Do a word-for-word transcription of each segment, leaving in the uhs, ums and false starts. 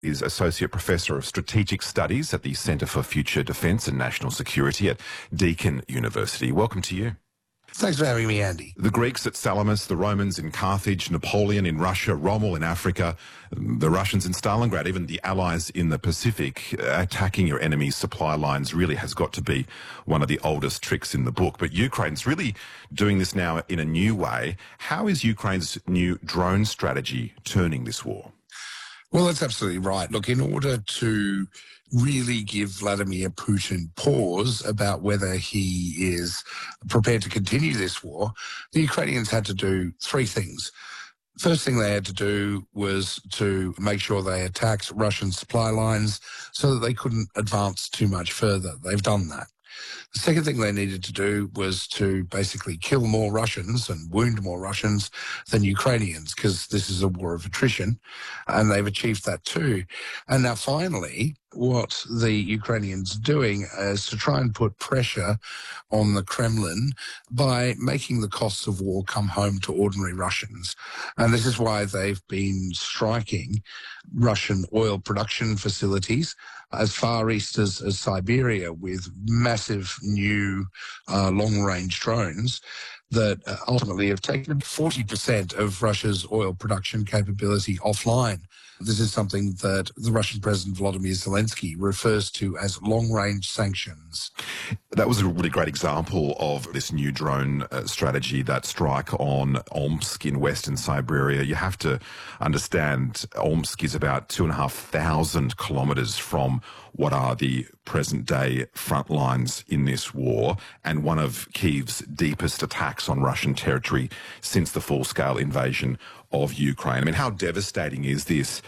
is Associate Professor of Strategic Studies at the Centre for Future Defence and National Security at Deakin University. Welcome to you. Thanks for having me, Andy. The Greeks at Salamis, the Romans in Carthage, Napoleon in Russia, Rommel in Africa, the Russians in Stalingrad, even the Allies in the Pacific. Attacking your enemy's supply lines really has got to be one of the oldest tricks in the book. But Ukraine's really doing this now in a new way. How is Ukraine's new drone strategy turning this war? Well, that's absolutely right. Look, in order to really give Vladimir Putin pause about whether he is prepared to continue this war, the Ukrainians had to do three things. First thing they had to do was to make sure they attacked Russian supply lines so that they couldn't advance too much further. They've done that. The second thing they needed to do was to basically kill more Russians and wound more Russians than Ukrainians, because this is a war of attrition, and they've achieved that too. And now finally, what the Ukrainians are doing is to try and put pressure on the Kremlin by making the costs of war come home to ordinary Russians. And this is why they've been striking Russian oil production facilities as far east as, as Siberia with massive new uh, long-range drones that uh, ultimately have taken forty percent of Russia's oil production capability offline. This is something that the Russian President Volodymyr Zelensky refers to as long-range sanctions. That was a really great example of this new drone uh, strategy, that strike on Omsk in western Siberia. You have to understand Omsk is about two and a half thousand kilometres from what are the present-day front lines in this war, and one of Kyiv's deepest attacks on Russian territory since the full-scale invasion of Ukraine. I mean, how devastating is this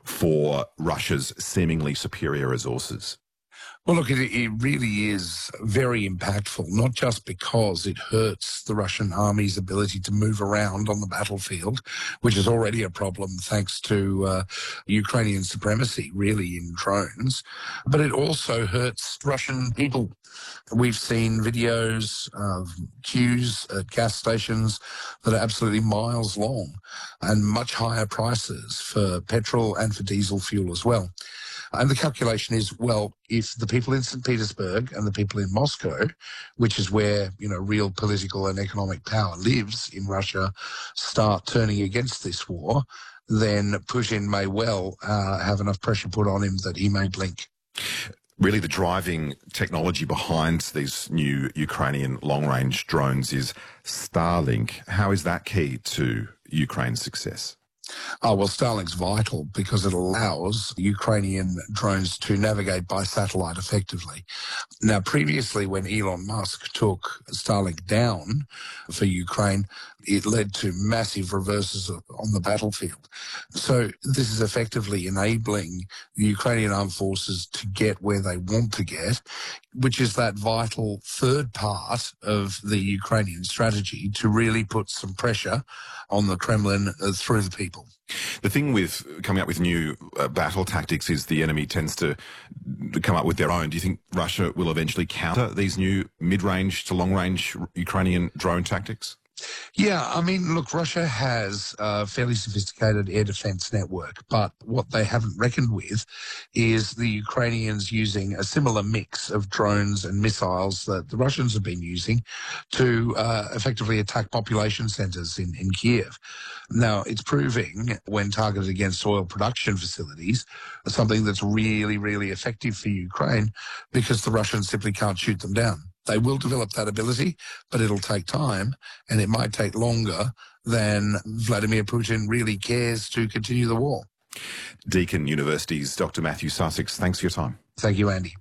for Russia's seemingly superior resources? Well, look, it, it really is very impactful, not just because it hurts the Russian army's ability to move around on the battlefield, which is already a problem thanks to uh, Ukrainian supremacy, really, in drones, but it also hurts Russian people. We've seen videos of queues at gas stations that are absolutely miles long and much higher prices for petrol and for diesel fuel as well. And the calculation is, well, if the people in Saint Petersburg and the people in Moscow, which is where, you know, real political and economic power lives in Russia, start turning against this war, then Putin may well uh, have enough pressure put on him that he may blink. Really, the driving technology behind these new Ukrainian long-range drones is Starlink. How is that key to Ukraine's success? Oh, well, Starlink's vital because it allows Ukrainian drones to navigate by satellite effectively. Now, previously, when Elon Musk took Starlink down for Ukraine, it led to massive reverses on the battlefield. So this is effectively enabling the Ukrainian armed forces to get where they want to get, which is that vital third part of the Ukrainian strategy to really put some pressure on the Kremlin uh, through the people. The thing with coming up with new uh, battle tactics is the enemy tends to come up with their own. Do you think Russia will eventually counter these new mid-range to long-range Ukrainian drone tactics? Yeah, I mean, look, Russia has a fairly sophisticated air defense network, but what they haven't reckoned with is the Ukrainians using a similar mix of drones and missiles that the Russians have been using to uh, effectively attack population centers in, in Kiev. Now, it's proving, when targeted against oil production facilities, something that's really, really effective for Ukraine because the Russians simply can't shoot them down. They will develop that ability, but it'll take time, and it might take longer than Vladimir Putin really cares to continue the war. Deakin University's Doctor Matthew Sussex, thanks for your time. Thank you, Andy.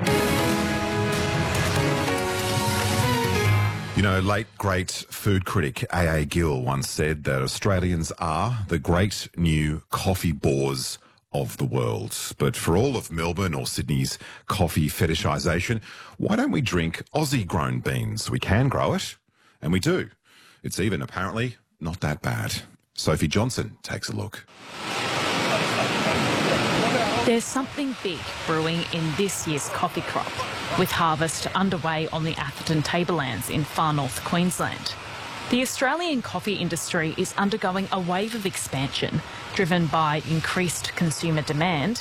You know, late great food critic A A Gill once said that Australians are the great new coffee bores of the world. But for all of Melbourne or Sydney's coffee fetishisation, why don't we drink Aussie-grown beans? We can grow it, and we do. It's even apparently not that bad. Sophie Johnson takes a look. There's something big brewing in this year's coffee crop, with harvest underway on the Atherton Tablelands in far north Queensland. The Australian coffee industry is undergoing a wave of expansion driven by increased consumer demand